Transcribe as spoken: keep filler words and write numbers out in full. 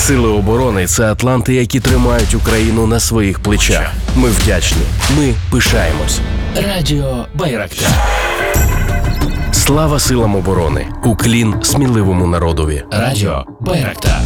Сили оборони – це атланти, які тримають Україну на своїх плечах. Ми вдячні. Ми пишаємось. Радіо Байрактар. Слава силам оборони! Уклін сміливому народові. Радіо Байрактар.